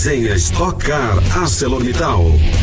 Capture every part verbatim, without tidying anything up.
Resenha Stock Car ArcelorMittal.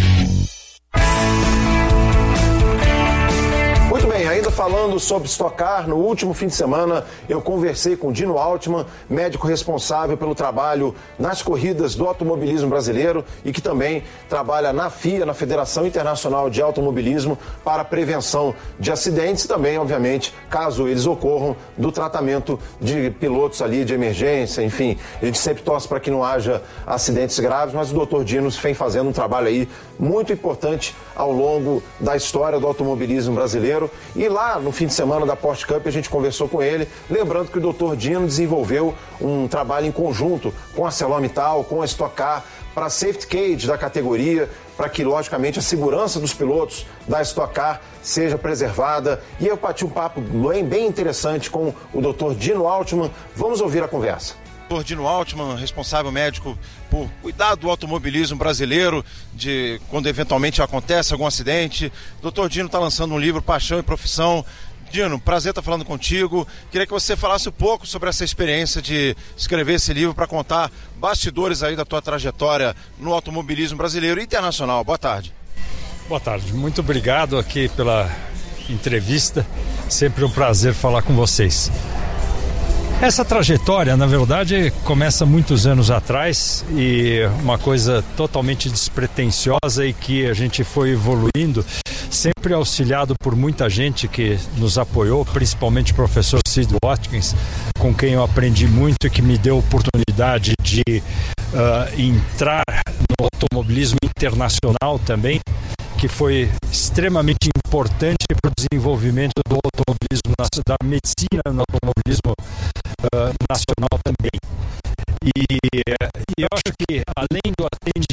Muito bem, ainda falando sobre Stock Car, no último fim de semana eu conversei com Dino Altman, médico responsável pelo trabalho nas corridas do automobilismo brasileiro e que também trabalha na F I A, na Federação Internacional de Automobilismo, para a prevenção de acidentes e também, obviamente, caso eles ocorram, do tratamento de pilotos ali de emergência, enfim. A gente sempre torce para que não haja acidentes graves, mas o doutor Dino vem fazendo um trabalho aí muito importante ao longo da história do automobilismo brasileiro. E lá no fim de semana da Porsche Cup a gente conversou com ele, lembrando que o doutor Dino desenvolveu um trabalho em conjunto com a ArcelorMittal, com a Stock Car, para a safety cage da categoria, para que, logicamente, a segurança dos pilotos da Stock Car seja preservada. E eu bati um papo bem, bem interessante com o doutor Dino Altman. Vamos ouvir a conversa. doutor Dino Altman, responsável médico por cuidar do automobilismo brasileiro, de quando eventualmente acontece algum acidente. doutor Dino está lançando um livro, Paixão e Profissão. Dino, prazer estar falando contigo. Queria que você falasse um pouco sobre essa experiência de escrever esse livro para contar bastidores aí da tua trajetória no automobilismo brasileiro e internacional. Boa tarde. Boa tarde, muito obrigado aqui pela entrevista. Sempre um prazer falar com vocês. Essa trajetória, na verdade, começa muitos anos atrás e uma coisa totalmente despretensiosa e que a gente foi evoluindo, sempre auxiliado por muita gente que nos apoiou, principalmente o professor Sid Watkins, com quem eu aprendi muito e que me deu a oportunidade de uh, entrar no automobilismo internacional também, que foi extremamente importante para o desenvolvimento do automobilismo, da medicina no automobilismo uh, nacional também. E, e eu acho que, além do